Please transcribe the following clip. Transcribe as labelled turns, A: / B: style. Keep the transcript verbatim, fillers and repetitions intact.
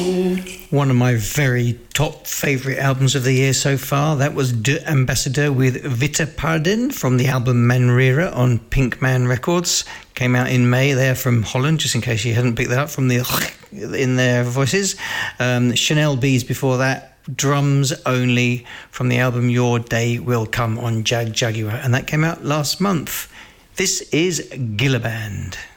A: One of my very top favourite albums of the year so far. That was De Ambassadeur with Vita Pardin from the album Manrera on Pink Man Records. Came out in May there from Holland, just in case you hadn't picked that up from the in their voices. Um, Chanel Bees before that. Drums Only from the album Your Day Will Come on Jag Jaguar. And that came out last month. This is Gilla Band.